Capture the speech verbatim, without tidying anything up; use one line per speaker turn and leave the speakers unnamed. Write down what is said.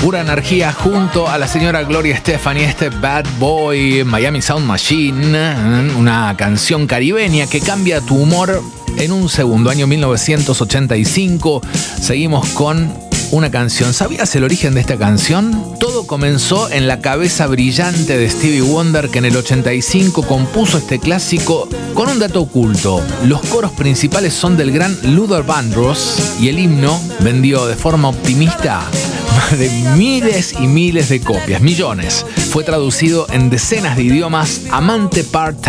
Pura energía junto a la señora Gloria Estefan y este Bad Boy, Miami Sound Machine, una canción caribeña que cambia tu humor en un segundo. Año mil novecientos ochenta y cinco, seguimos con una canción. ¿Sabías el origen de esta canción? Todo comenzó en la cabeza brillante de Stevie Wonder, que en el ochenta y cinco compuso este clásico con un dato oculto. Los coros principales son del gran Luther Vandross y el himno vendió de forma optimista más de miles y miles de copias, millones. Fue traducido en decenas de idiomas. Amante Part